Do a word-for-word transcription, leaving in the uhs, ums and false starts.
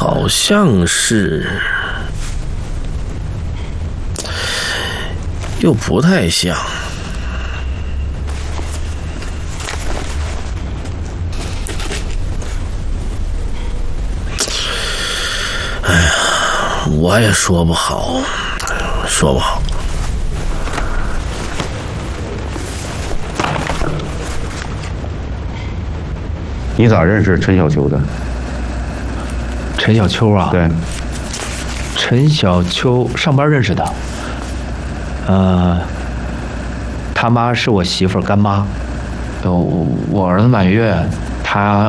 好像是，又不太像。哎呀，我也说不好，说不好。 你咋认识陈小秋的？ 陈小秋啊？ 对。 陈小秋上班认识的。呃，他妈是我媳妇儿干妈。呃，我儿子满月，他